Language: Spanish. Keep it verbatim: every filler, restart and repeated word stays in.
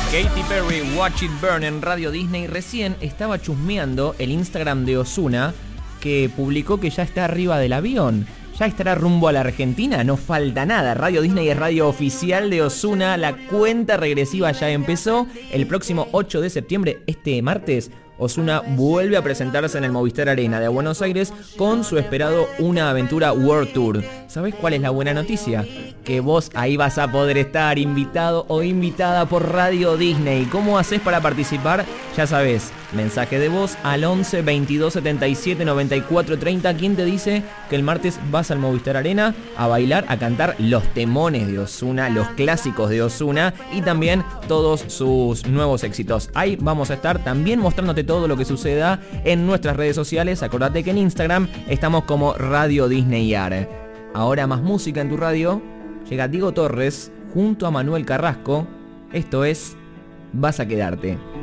Katy Perry, Watch It Burn en Radio Disney. Recién estaba chusmeando el Instagram de Ozuna, que publicó que ya está arriba del avión. Ya estará rumbo a la Argentina, no falta nada. Radio Disney es radio oficial de Ozuna. La cuenta regresiva ya empezó. El próximo ocho de septiembre, este martes, Ozuna vuelve a presentarse en el Movistar Arena de Buenos Aires con su esperado Una Aventura World Tour. ¿Sabés cuál es la buena noticia? Que vos ahí vas a poder estar invitado o invitada por Radio Disney. ¿Cómo haces para participar? Ya sabés, mensaje de voz al once veintidós setenta y siete noventa y cuatro treinta. ¿Quién te dice que el martes vas al Movistar Arena a bailar, a cantar los temones de Ozuna, los clásicos de Ozuna y también todos sus nuevos éxitos? Ahí vamos a estar también mostrándote todo lo que suceda en nuestras redes sociales. Acordate que en Instagram estamos como Radio Disney Ar. Ahora más música en tu radio. Llega Diego Torres junto a Manuel Carrasco. Esto es Vas a quedarte.